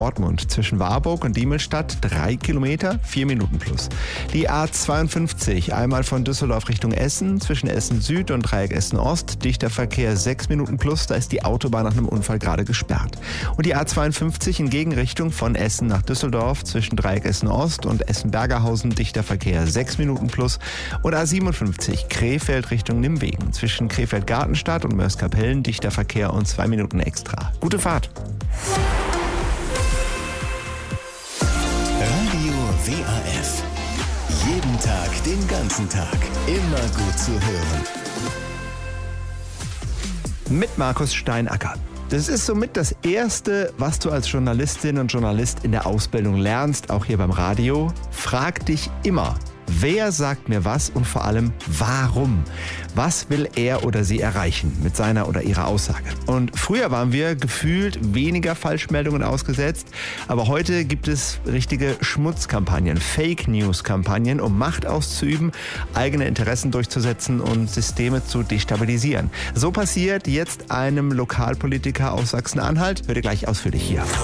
Dortmund zwischen Warburg und Diemelstadt 3 Kilometer, 4 Minuten plus. Die A52 einmal von Düsseldorf Richtung Essen zwischen Essen Süd und Dreieck Essen Ost. Dichter Verkehr 6 Minuten plus, da ist die Autobahn nach einem Unfall gerade gesperrt. Und die A52 in Gegenrichtung von Essen nach Düsseldorf zwischen Dreieck Essen Ost und Essen-Bergerhausen. Dichter Verkehr 6 Minuten plus. Und A57 Krefeld Richtung Nimwegen zwischen Krefeld-Gartenstadt und Mörs-Kapellen. Dichter Verkehr und 2 Minuten extra. Gute Fahrt. Radio WAF. Jeden Tag, den ganzen Tag. Immer gut zu hören. Mit Markus Steinacker. Das ist somit das Erste, was du als Journalistin und Journalist in der Ausbildung lernst, auch hier beim Radio. Frag dich immer, wer sagt mir was und vor allem warum? Was will er oder sie erreichen mit seiner oder ihrer Aussage? Und früher waren wir gefühlt weniger Falschmeldungen ausgesetzt, aber heute gibt es richtige Schmutzkampagnen, Fake-News-Kampagnen, um Macht auszuüben, eigene Interessen durchzusetzen und Systeme zu destabilisieren. So passiert jetzt einem Lokalpolitiker aus Sachsen-Anhalt. Hört ihr gleich ausführlich hier.